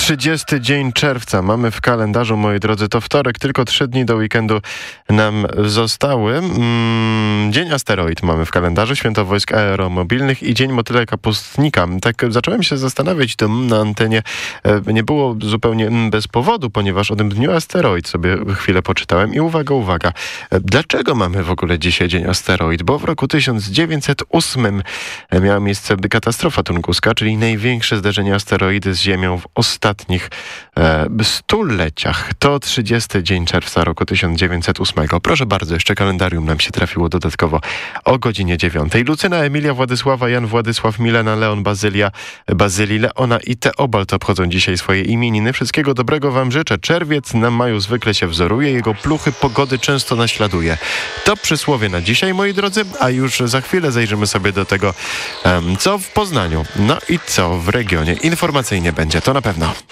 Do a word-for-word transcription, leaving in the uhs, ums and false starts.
trzydziesty dzień czerwca mamy w kalendarzu, moi drodzy, to wtorek, tylko trzy dni do weekendu nam zostały. Mm, dzień asteroid mamy w kalendarzu, Święto Wojsk Aeromobilnych i Dzień Motyle Kapustnika. Tak zacząłem się zastanawiać to na antenie. Nie było zupełnie bez powodu, ponieważ o tym dniu asteroid sobie chwilę poczytałem i uwaga, uwaga. Dlaczego mamy w ogóle dzisiaj Dzień Asteroid? Bo w roku tysiąc dziewięćset ósmym miała miejsce katastrofa tunguska, czyli największe zderzenie asteroidy z Ziemią w ostatnich e, stuleciach. To trzydziesty dzień czerwca roku tysiąc dziewięćset ósmego. Proszę bardzo, jeszcze kalendarium nam się trafiło dodatkowo o godzinie dziewiątej. Lucyna, Emilia, Władysława, Jan, Władysław, Milena, Leon, Bazylia, Bazylii, Leona i Teobald obchodzą dzisiaj swoje imieniny. Wszystkiego dobrego wam życzę. Czerwiec na maju zwykle się wzoruje, jego pluchy pogody często naśladuje. To przysłowie na dzisiaj, moi drodzy, a już za chwilę zajrzymy sobie do tego, um, co w Poznaniu, no i co w regionie informacyjnie będzie, to na pewno.